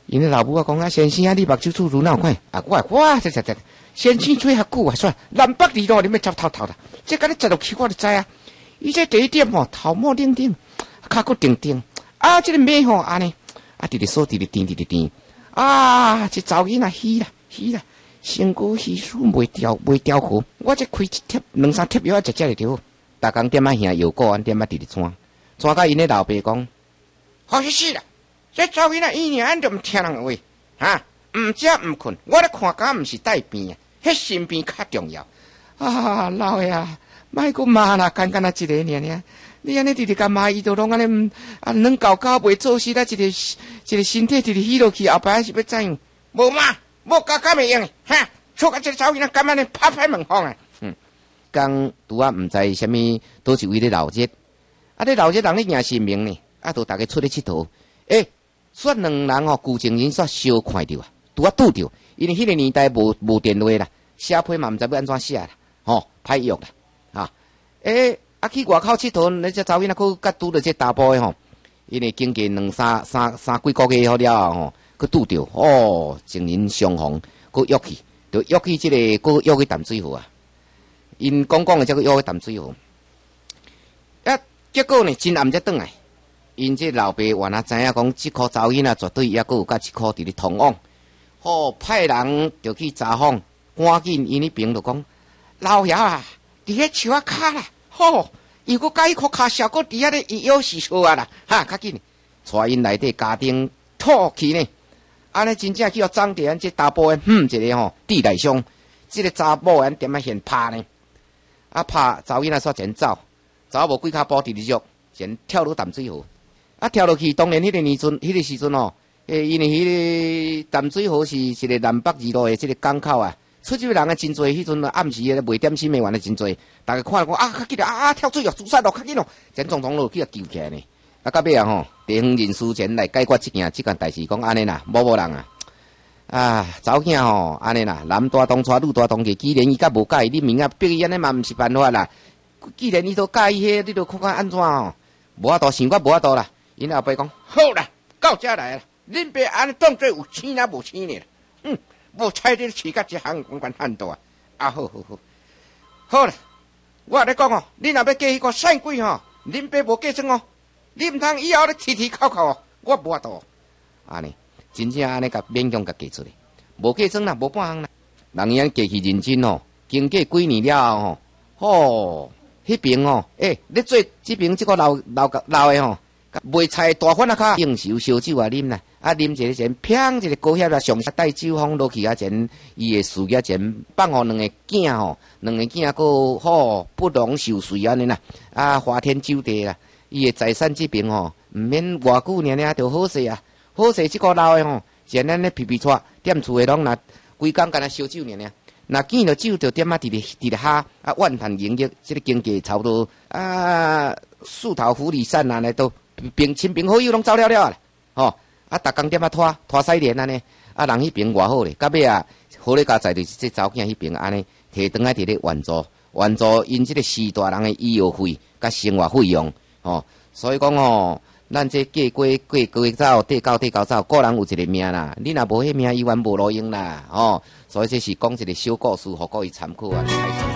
因为老母啊讲啊，先生啊，你目睭处如哪有看？啊，哇，这，先生吹遐久啊，算南北二路你要走透透啦。这甲你坐落去我就知啊。伊这第一点吼，头毛顶顶，脚骨定定，啊，这个马吼安尼，啊，直直锁，直直颠，啊，这查某囡仔虚啦，身躯虚数袂调好，我这开一贴两三贴药啊，直就着。逐工点啊兄药膏，点啊直直穿到因咧老爸讲，好死死啦！这查某囡仔伊娘俺就毋听人话，哈，毋食毋困，我咧看敢毋是带病啊，迄身边较重要。啊，老爷啊！莫阁骂啦，干啊一个尔，你安尼直直甲骂伊，都拢安尼软搞袂做事啦，一个身体直直虚落去，后摆是要怎样？无骂，无搞袂用诶，哈！错甲这个查某囡仔干安尼拍拍门风啊！刚拄啊，毋知啥物倒一位咧闹热，啊，咧闹热人咧赢性命呢，啊，都逐个出咧佚佗，煞两人哦，旧情人煞相看着啊，拄啊拄着，因为迄个年代无电话啦，写批嘛毋知要安怎写啦，歹用啦。去外口佚佗，那只查某囡仔佫甲拄着这查甫诶吼，因为经过两三几个月好了吼，佫拄着情人相逢，佫约去，就约去这个佫约去淡水河啊。因讲诶，这个约去淡水河，结果呢，真暗才转来。因这老爸原来知影讲，即颗查某囡仔绝对抑佫有甲一颗伫咧通往，派人就去查访，赶紧因迄边就讲，老爷啊，伫迄树仔骹啦。伊佫甲伊颗骹小佫伫遐咧伊有是错啊啦，哈，较紧，带因内底家庭吐去呢，安尼真正去互张地安这查甫诶，一个地内伤，这个查某安点啊现拍呢，啊拍查某囡仔煞前走，查某无几骹步直直喐，先跳入淡水河，啊跳落去，当然迄个时阵因为迄个淡水河是一个南北二路诶，这个港口啊。出去人啊真多，迄阵暗时卖点心诶，原来真多。大家看讲较紧跳水哦，自杀咯，较紧咯，真匆匆落去救起来呢。到尾地方人士前来解决这件代志，讲安尼啦，某人查某囝安尼啦，男大当娶，女大当嫁。既然伊甲无介意，你明逼伊安尼嘛毋是办法啦。既然伊都介意迄，你都看看安怎无法度想我无法度啦。因后爸讲好啦，到遮来啦，恁爸安尼当作有钱啊无钱呢？无猜你饲甲一项管汉大啊！好啦，我咧讲恁若要嫁迄个善鬼恁爸无嫁妆你毋通以后咧啼啼哭哭我无法度。安尼，真正安尼甲勉强甲嫁出来，无嫁妆啦，无半项啦。人伊安嫁去认真经过几年了迄边咧做这边这个老的卖菜大款较应酬烧酒啉啦，啉一个前砰一个高血压，上下带酒风落去前，伊诶事业前放互两个囝两个囝佫不容受罪安尼啦，花天酒地啦，伊诶财产这边毋免偌久尔就好势啊，好势即个老的前咱咧皮带，踮厝诶拢若规工干那烧酒尔，若见着酒就点直咧哈，万谈营业，即个经济差不多树头福里散安尼都。亲朋好友拢走了啦，逐工点拖西莲安尼，人迄边偌好咧，到尾好咧加在就是这查某囝迄边安尼，摕转来伫咧援助因即个四大人诶医药费甲生活费用，所以讲咱这过走，地高走，个人有一个命啦，你若无迄命，永远无路用啦，所以这是讲一个小故事，互各位参考啊。